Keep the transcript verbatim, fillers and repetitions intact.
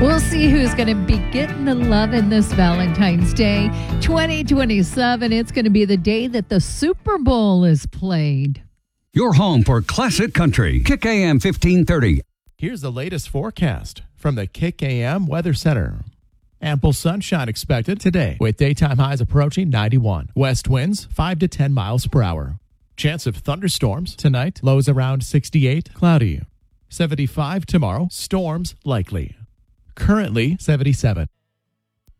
We'll see who's going to be getting the love in this Valentine's Day. twenty twenty-seven, it's going to be the day that the Super Bowl is played. Your home for classic country. Kick A M fifteen thirty. Here's the latest forecast from the Kick A M Weather Center. Ample sunshine expected today with daytime highs approaching ninety-one. West winds five to ten miles per hour. Chance of thunderstorms tonight. Lows around sixty-eight. Cloudy. seventy-five tomorrow. Storms likely. Currently seventy-seven.